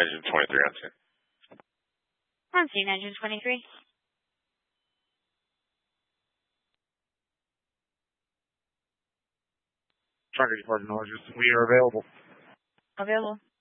Engine 23 on scene. On scene, Engine 23. Tracker Department, we are available. Available.